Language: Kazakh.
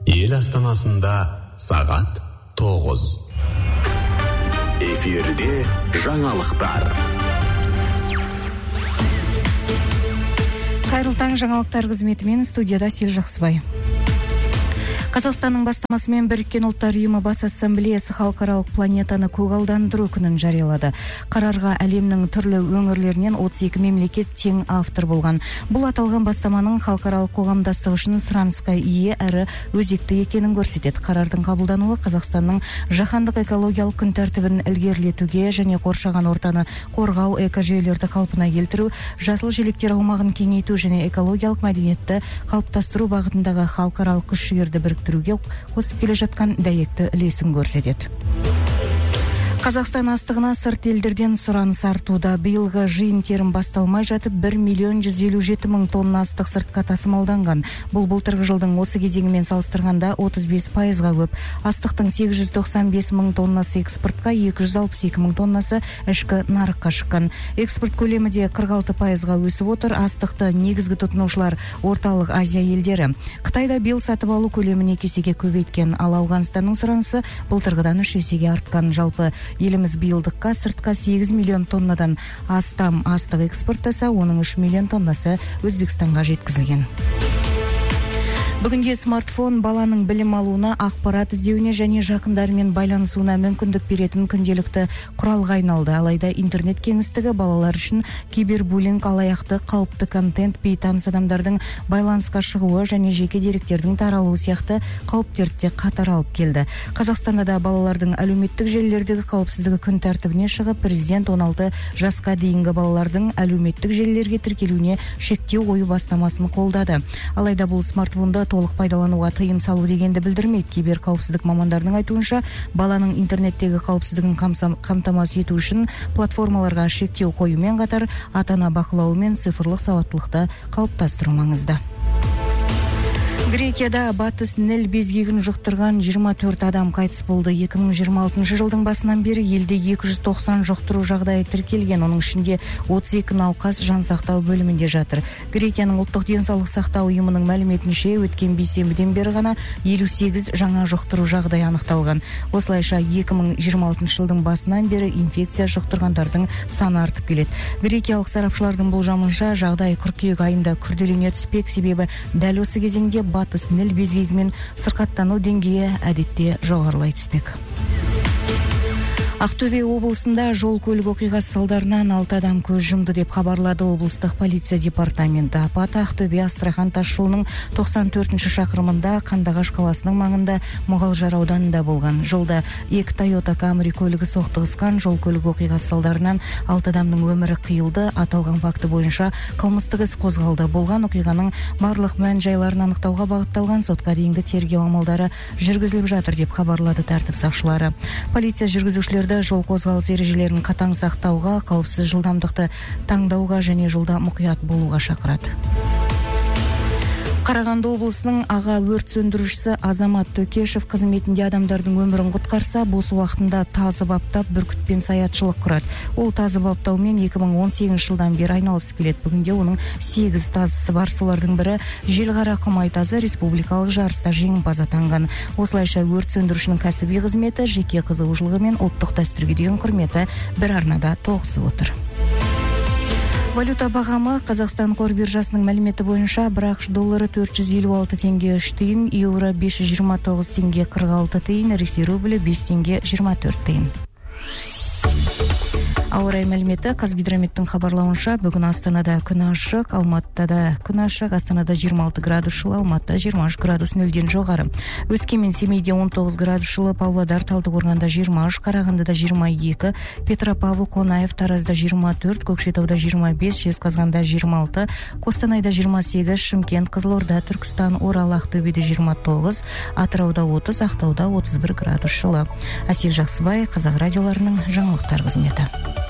Ел астанасында сағат 9. Эфирде жаңалықтар. Қайырлы таң, жаңалықтар қызметімен студияда Сел Жақсыбай. Қазақстанның бастамасымен Біріккен ұлттар ұйымы бас ассамблеясы халықаралық планетаны көгалдандыру күнін жариялады. Қарарға әлемнің түрлі өңірлерінен 32 мемлекет тең автор болған. Бұл аталған бастаманың халықаралық қоғамдастығы үшін сұранысқа ие әрі өзекті екенін көрсетеді. Қарардың қабылдануы Қазақстанның жаһандық экологиялық күн тәртібін ілгерілетуге және қоршаған ортаны қорғау, экожүйелерді қалпына келтіру, жасыл желектер аумағын кеңейту және экологиялық мәдениетті қалыптастыру бағытындағы халықаралық күш-жігерді біріктіруге қосып келе жатқан дәйекті үлесін көрсетеді. Қазақстан астығына сырт елдерден сұраныс артуда. Биылғы жиын-терім басталмай жатып 1.157.000 тонна астық сыртқа тасымалданған. Бұл былтырғы жылдың осы кезеңімен салыстырғанда 35%-ға көп. Астықтың 895.000 тоннасы экспортқа, 262.000 тоннасы ішкі нарыққа шыққан. Экспорт көлемі де 46%-ға өсіп отыр. Астықты негізгі тұтынушылар орталық Азия елдері. Қытайда биыл сатып алу көлемін 2 есеге көбейткен, ал Ауғанстанның сұранысы былтырғыдан 3 есеге артқан. Жалпы еліміз биылдыққа сыртқа 8 миллион тоннадан астам астық экспорттаса, оның 3 миллион тоннасы Өзбекстанға жеткізілген. Бүгінде смартфон баланың білім алуына, ақпарат іздеуіне және жақындарымен байланысуына мүмкіндік беретін күнделікті құралға айналды. Алайда интернет кеңістігі балалар үшін кибербуллинг, алаяқтық, қауіпті контент, бейтаныс адамдардың байланысқа шығуы және жеке деректердің таралуы сияқты қауіптерді қатар алып келді. Қазақстанда да балалардың әлеуметтік желілердегі қауіпсіздігі күн тәртібіне шығып, президент 16 жасқа дейінгі балалардың әлеуметтік желілерге тіркелуіне шектеу қою бастамасын қолдады. Алайда бұл смартфонды толық пайдалануға тыйым салу дегенді білдірмейді. Кибер қауіпсіздік мамандарының айтуынша, баланың интернеттегі қауіпсіздігін қамтамасыз ету үшін платформаларға шектеу қоюмен қатар ата-ана бақылауы мен цифрлық сауаттылықты қалыптастыру маңызды. Грекияда батыс Нил безгегін жұқтырған 24 адам қайтыс болды. 2026 жылдың басынан бері елде 290 жұқтыру жағдайы тіркелген. Оның ішінде 32 науқас жан сақтау бөлімінде жатыр. Грекияның ұлттық денсаулық сақтау ұйымының мәліметінше, өткен бейсенбіден бері ғана 58 жаңа жұқтыру жағдайы анықталған. Осылайша 2026 жылдың басынан бері инфекция жұқтырғандардың саны артып келеді. Грекиялық сарапшылардың болжамынша, жағдай қыркүйек айында күрделене түспек, себебі дәл осы кезеңде батыс Нил безгегімен сырқаттану деңгейі әдетте жоғарылай түспек. Ақтөбе облысында жол-көлік оқиғасы салдарынан 6 адам көз жұмды деп хабарлады облыстық полиция департаменті. Апат Ақтөбе Астрахан тас жолының 94-ші шақырымында, Қандыағаш қаласының маңында Мұғалжар ауданында болған. Жолда 2 Toyota Camry көлігі соқтығысқан. Жол-көлік оқиғасы салдарынан 6 адамның өмірі қиылды. Аталған факті бойынша қылмыстық іс қозғалды. Болған оқиғаның барлық мән-жайларын анықтауға бағытталған сотқа дейінгі тергеу амалдары жүргізіліп жатыр деп хабарлады тәртіп сақшылары. Полиция жүргізушілерді жол қозғалыс ережелерін қатаң сақтауға, қауіпсіз жылдамдықты таңдауға және жолда мұқият болуға шақырады. Қарағанды облысының аға өрт сөндірушісі Азамат Төкешев қызметінде адамдардың өмірін құтқарса, бос уақытында тазы баптап, бүркітпен саятшылық құрады. Ол тазы баптаумен 2018 жылдан бері айналысып келеді. Бүгінде оның 8 тазысы бар. Солардың бірі Желғара Құмай тазы республикалық жарыста жеңімпаз атанған. Осылайша өрт сөндірушінің кәсіби қызметі, жеке қызығушылығы мен ұлттық дәстүрге деген құрметі бір арнада тоғысып отыр. Валюта бағамы Қазақстан қор биржасының мәліметі бойынша бір ақш доллары 456 теңге 3 тиын, еуро 529 теңге 46 тиын, ресей рублі 5 теңге 24 тиын. Ауа райы мәліметі Қазгидрометтің хабарлауынша, бүгін Астанада күн ашық, Алматыда күн ашық, Астанада 26 градус жылы, Алматыда 23 градус нөлден жоғары. Өскемен, Семейде 19 градус жылы, Павлодар, Талдықорғанда 23, Қарағандыда 22, Петропавл, Қонаев, Таразда 24, Көкшетауда 25, Жезқазғанда 26, Қостанайда 28, Шымкент, Қызылорда, Түркістан, Орал, Ақтөбеде 29, Атырауда 30, Ақтауда 31 градус жылы. Әсел Жақсыбай, Қазақ радиоларының жаңалықтар қызметі.